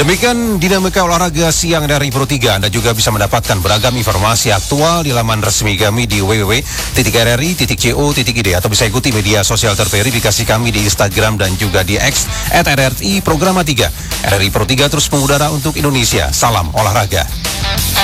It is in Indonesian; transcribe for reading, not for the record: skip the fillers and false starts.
Demikian dinamika olahraga siang dari Pro 3. Anda juga bisa mendapatkan beragam informasi aktual di laman resmi kami di www.rri.co.id atau bisa ikuti media sosial terverifikasi kami di Instagram dan juga di X @RRI Programa 3. RRI Pro 3 terus mengudara untuk Indonesia. Salam olahraga.